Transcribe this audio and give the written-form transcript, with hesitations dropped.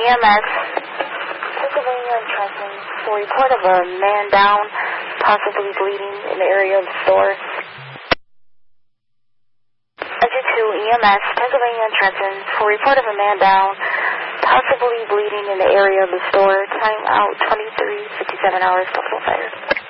EMS, Pennsylvania and Trenton, for report of a man down, possibly bleeding in the area of the store. Engine 2 EMS, Pennsylvania and Trenton, for report of a man down, possibly bleeding in the area of the store. Time out 23:57 hours, Buffalo Fire.